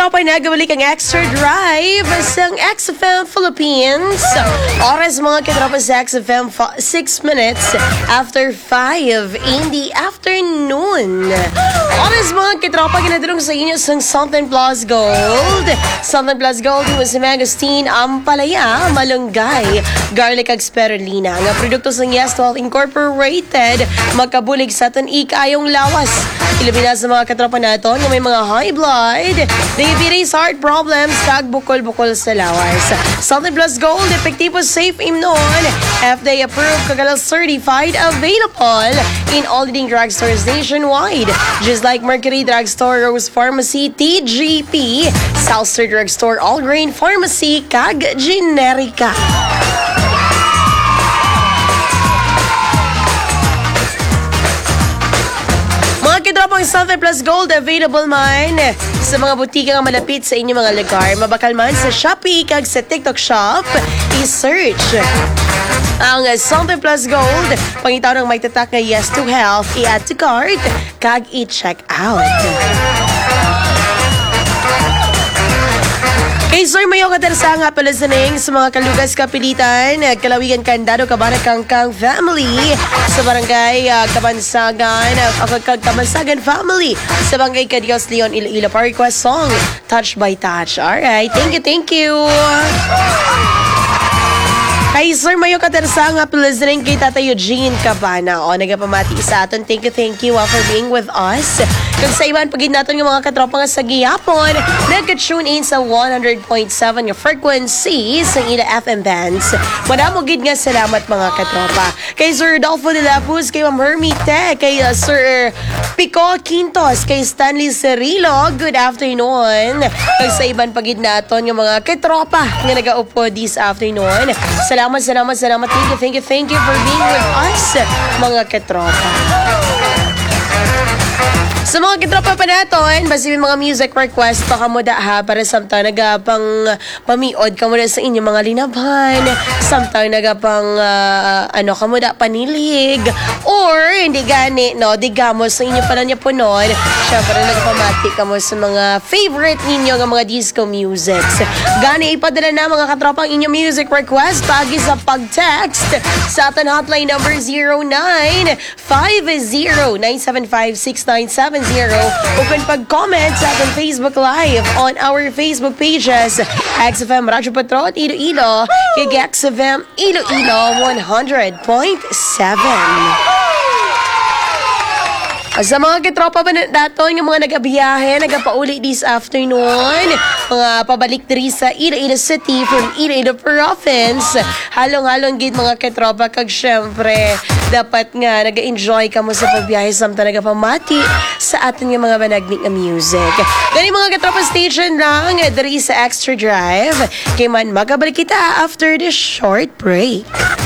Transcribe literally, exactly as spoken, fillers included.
katropa, nagabalik ang Extra Drive sa X F M Philippines. Oras mga katropa sa X F M, six minutes after five in the afternoon. Oras mga katropa, ginadurong sa inyo sa Something Plus Gold. Something Plus Gold yung si Magustin Ampalaya, Malunggay, Garlic ag Spirulina. Nga produkto sa Yes twelve Incorporated, magkabulig sa tanik ayong lawas. Ilabina sa mga katropa natin nga may mga high blood, diabetes, heart problems, kag bukol-bukol sa lawas. Something Plus Gold, epektibo, safe, imnon, F D A approved, kagalas certified, available in all leading drugstores nationwide. Just like Mercury Drugstore, Rose Pharmacy, T G P, Southstar Drugstore, All Grain Pharmacy, kag Generica. Kitropang Something Plus Gold available man sa mga butika nga malapit sa inyong mga lugar. Mabakal man sa Shopee kag sa TikTok Shop. I-search ang Something Plus Gold. Pangitaw ng may tatak nga Yes to Health. I-add to cart kag i-check out. Kay Sir Mayo katersa nga pala sa ning sa mga kalugas kapilitan, Kalawigan Kandado, Kabarak Kangkang Family sa barangay uh, Kabansagan, uh, Kabansagan Family sa barangay Kadios Leon Iloilo. Pa request song Touch by Touch. Alright, thank you, thank you. Kay Sir Mayo katersa nga pala sa ning kay Tata Eugene Cabana. O, nagapamati sa aton. Thank you, thank you uh, for being with us. Kung sa iban, pagid natin yung mga katropa nga sa gihapon, nag-tune in sa one hundred point seven yung frequency sa ila F M bands. Madamogid nga salamat mga katropa. Kay Sir Dolfo de la Puz, kay Ma'am Hermite, kay uh, Sir Pico Quintos, kay Stanley Cerilo, good afternoon. Kung sa iban, pagid natin yung mga katropa nga nag-aupo this afternoon. Salamat, salamat, salamat. Thank you, thank you, thank you for being with us, mga katropa. Sa mga kitropa pa natin, basta may mga music request pa ka mo da ha, para samtang nagapang pamiod ka mo da sa inyong mga linabhan, samtang nagapang uh, ano ka mo da panilig, or hindi gani, no, di gamos sa inyong pananya po nun, syempre nagpamati ka mo sa mga favorite ninyo ng mga disco musics. Gani ipadala na mga katropa ang inyong music request pagi sa pag-text sa atin hotline number zero nine five zero nine seven five six nine seven zero. Open pag-comment sa ating Facebook Live on our Facebook pages X F M Radyo Patrol at Iloilo, kay X F M Iloilo one hundred point seven. Sa mga kitropa ba natin, yung mga nagabiyahe, nagapauli this afternoon, mga pabalik diri sa Iloilo City from Iloilo Province. Halong-halong gid mga kitropa, kag syempre, dapat nga nag-enjoy ka mo sa pagbiyahe samtang nagapamati sa atin yung mga banagning na music. Gani mga kitropa, station lang diri sa Extra Drive. Kay man magabalik kita after this short break.